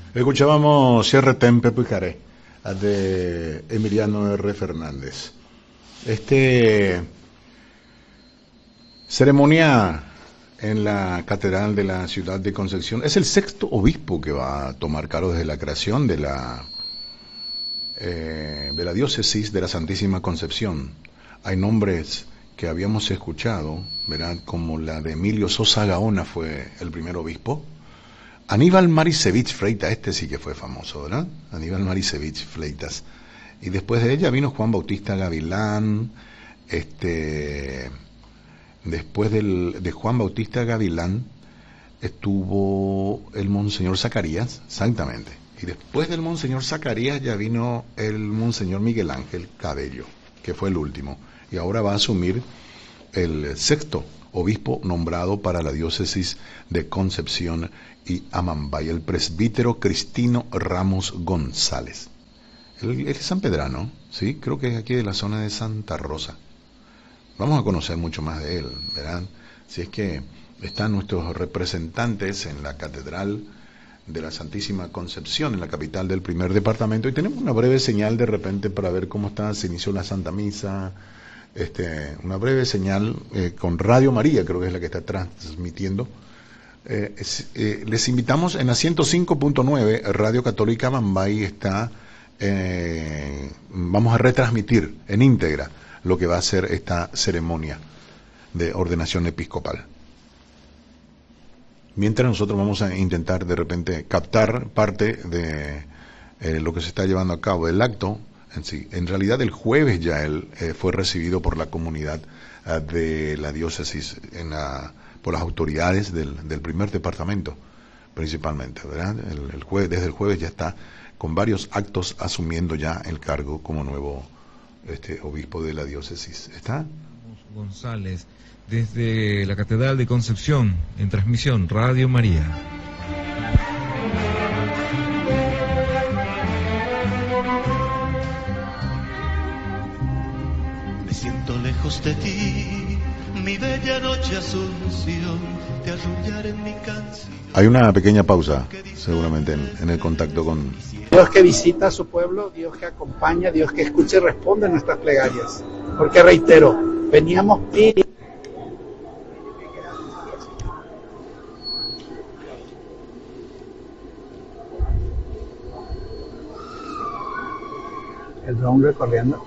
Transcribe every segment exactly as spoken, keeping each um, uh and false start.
Escuchábamos Cierre Tempe Picaré de Emiliano R. Fernández. Este ceremonia en la Catedral de la Ciudad de Concepción es el sexto obispo que va a tomar cargo desde la creación de la eh, de la diócesis de la Santísima Concepción. Hay nombres que habíamos escuchado, ¿verdad? Como la de Emilio Sosa Gaona fue el primer obispo. Aníbal Marisevich Freitas, este sí que fue famoso, ¿verdad? Aníbal Marisevich Freitas. Y después de ella vino Juan Bautista Gavilán, este, después del, de Juan Bautista Gavilán estuvo el Monseñor Zacarías, exactamente. Y después del Monseñor Zacarías ya vino el Monseñor Miguel Ángel Cabello, que fue el último. Y ahora va a asumir el sexto obispo nombrado para la diócesis de Concepción y Amambay, el presbítero Cristino Ramos González. Él, él es sanpedrano, ¿sí? Creo que es aquí de la zona de Santa Rosa. Vamos a conocer mucho más de él, ¿verdad? Si es que están nuestros representantes en la Catedral de la Santísima Concepción, en la capital del primer departamento, y tenemos una breve señal de repente para ver cómo está, se inició la Santa Misa, este, una breve señal eh, con Radio María, creo que es la que está transmitiendo. Eh, es, eh, les invitamos en la ciento cinco punto nueve, Radio Católica Mambay está, eh, vamos a retransmitir en íntegra lo que va a ser esta ceremonia de ordenación episcopal. Mientras nosotros vamos a intentar de repente captar parte de eh, lo que se está llevando a cabo, el acto en sí. En realidad el jueves ya él eh, fue recibido por la comunidad uh, de la diócesis, en la, por las autoridades del, del primer departamento, principalmente, ¿verdad? El, el jueves, desde el jueves ya está con varios actos asumiendo ya el cargo como nuevo este, obispo de la diócesis. ¿Está? González, desde la Catedral de Concepción, en transmisión Radio María. Me siento lejos de ti, mi bella noche Asunción, te arrullaré en mi canción. Hay una pequeña pausa, seguramente, en, en el contacto con... Dios que visita a su pueblo, Dios que acompaña, Dios que escucha y responde a nuestras plegarias. Porque reitero, veníamos pidiendo... El hombre corriendo.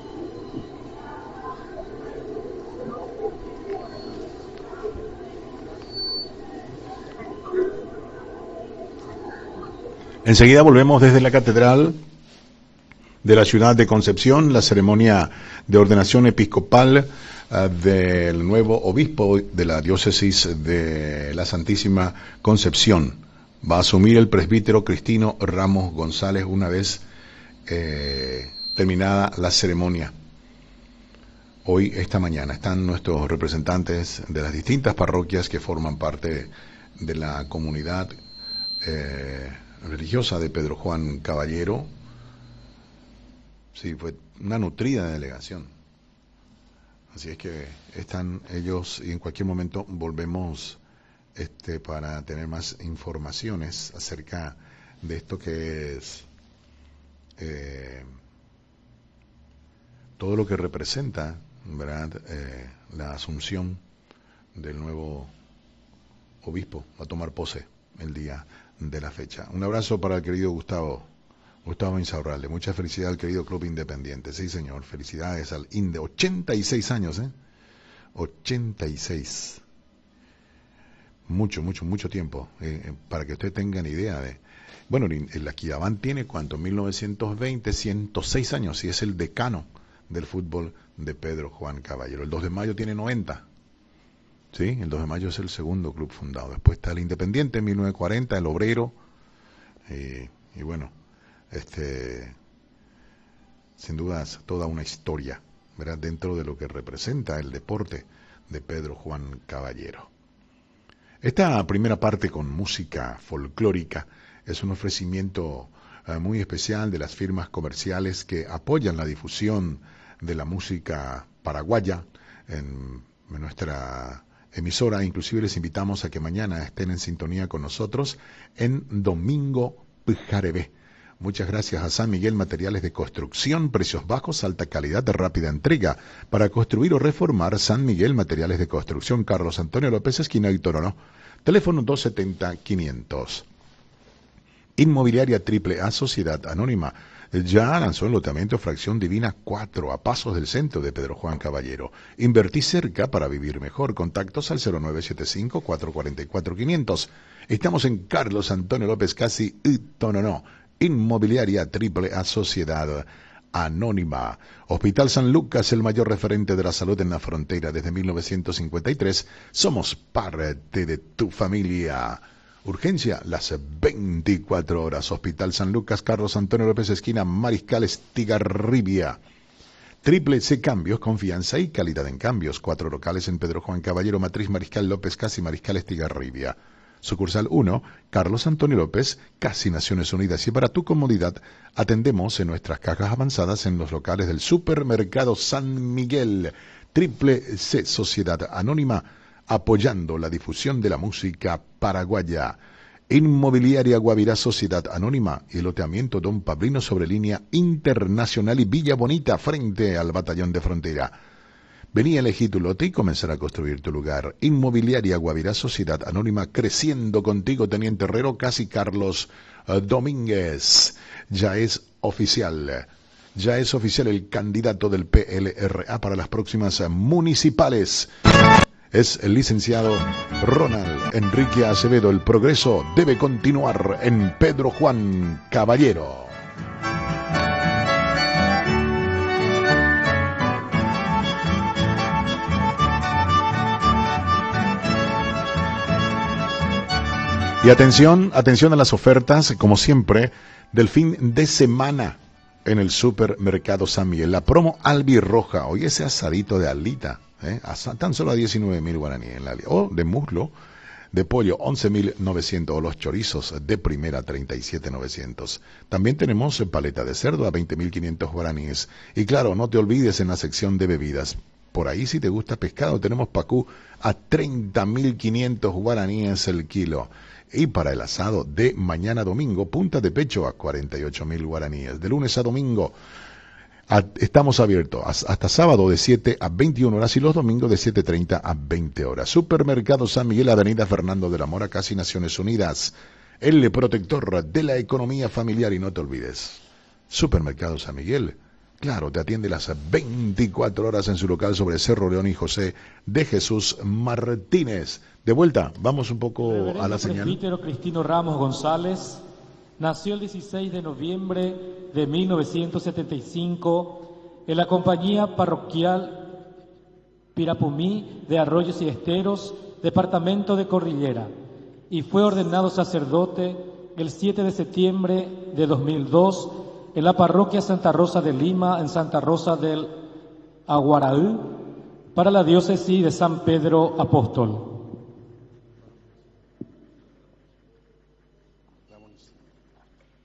Enseguida volvemos desde la Catedral de la Ciudad de Concepción, la ceremonia de ordenación episcopal uh, del nuevo obispo de la diócesis de la Santísima Concepción. Va a asumir el presbítero Cristino Ramos González una vez eh, terminada la ceremonia. Hoy, esta mañana, están nuestros representantes de las distintas parroquias que forman parte de la comunidad eh, religiosa de Pedro Juan Caballero. Sí, fue una nutrida delegación. Así es que están ellos y en cualquier momento volvemos este, para tener más informaciones acerca de esto que es eh, todo lo que representa, ¿verdad? Eh, la asunción del nuevo obispo a tomar pose el día de la fecha. Un abrazo para el querido Gustavo, Gustavo Insaurralde. Mucha felicidad al querido Club Independiente. Sí, señor. Felicidades al INDE. ochenta y seis años, ¿eh? ochenta y seis. Mucho, mucho, mucho tiempo. Eh, para que ustedes tengan idea de... Bueno, el Aquidabán tiene, ¿cuánto? mil novecientos veinte, ciento seis años y es el decano del fútbol de Pedro Juan Caballero. El dos de mayo tiene noventa. Sí, el dos de mayo es el segundo club fundado. Después está el Independiente en mil novecientos cuarenta, el Obrero, y, y bueno, este, sin dudas toda una historia, ¿verdad? Dentro de lo que representa el deporte de Pedro Juan Caballero. Esta primera parte con música folclórica es un ofrecimiento uh, muy especial de las firmas comerciales que apoyan la difusión de la música paraguaya en, en nuestra emisora. Inclusive les invitamos a que mañana estén en sintonía con nosotros en Domingo Jarebé. Muchas gracias a San Miguel Materiales de Construcción, precios bajos, alta calidad, de rápida entrega. Para construir o reformar, San Miguel Materiales de Construcción, Carlos Antonio López, esquina y Torono. Teléfono dos setenta, quinientos. Inmobiliaria Triple A Sociedad Anónima. Ya lanzó el loteamiento Fracción Divina cuatro a pasos del centro de Pedro Juan Caballero. Invertí cerca para vivir mejor. Contactos al cero nueve siete cinco, cuatro cuatro cuatro, quinientos. Estamos en Carlos Antonio López, casi y Tononó. Inmobiliaria Triple A Sociedad Anónima. Hospital San Lucas, el mayor referente de la salud en la frontera desde mil novecientos cincuenta y tres. Somos parte de tu familia. Urgencia, las veinticuatro horas. Hospital San Lucas, Carlos Antonio López, esquina Mariscal Estigarribia. Triple C Cambios, confianza y calidad en cambios. Cuatro locales en Pedro Juan Caballero, Matriz Mariscal López, casi Mariscal Estigarribia. Sucursal uno, Carlos Antonio López, casi Naciones Unidas. Y para tu comodidad, atendemos en nuestras cajas avanzadas en los locales del Supermercado San Miguel. Triple C Sociedad Anónima, apoyando la difusión de la música paraguaya. Inmobiliaria Guavirá Sociedad Anónima y el loteamiento Don Pablino sobre línea internacional y Villa Bonita frente al batallón de frontera. Vení a elegir tu lote y comenzar a construir tu lugar. Inmobiliaria Guavirá Sociedad Anónima, creciendo contigo, Teniente Herrero, casi Carlos uh, Domínguez. Ya es oficial. Ya es oficial el candidato del P L R A para las próximas uh, municipales. Es el licenciado Ronald Enrique Acevedo. El progreso debe continuar en Pedro Juan Caballero. Y atención, atención a las ofertas, como siempre, del fin de semana en el Supermercado San Miguel. La promo albirroja, hoy ese asadito de alita, ¿eh? tan solo a diecinueve mil guaraníes en la alita. O de muslo, de pollo, once mil novecientos. O los chorizos de primera, treinta y siete mil novecientos. También tenemos paleta de cerdo a veinte mil quinientos guaraníes. Y claro, no te olvides en la sección de bebidas. Por ahí, si te gusta pescado, tenemos pacú a treinta mil quinientos guaraníes el kilo. Y para el asado de mañana domingo, punta de pecho a cuarenta y ocho mil guaraníes. De lunes a domingo a, estamos abiertos hasta sábado de siete a veintiuna horas y los domingos de siete treinta a veinte horas. Supermercado San Miguel, Avenida Fernando de la Mora, casi Naciones Unidas. El protector de la economía familiar. Y no te olvides, Supermercado San Miguel, claro, te atiende las veinticuatro horas en su local sobre Cerro León y José de Jesús Martínez. De vuelta, vamos un poco a la señal. El presbítero Cristino Ramos González nació el dieciséis de noviembre de mil novecientos setenta y cinco en la compañía parroquial Pirapumí de Arroyos y Esteros, departamento de Cordillera, y fue ordenado sacerdote el siete de septiembre de dos mil dos en la parroquia Santa Rosa de Lima, en Santa Rosa del Aguaraú, para la diócesis de San Pedro Apóstol.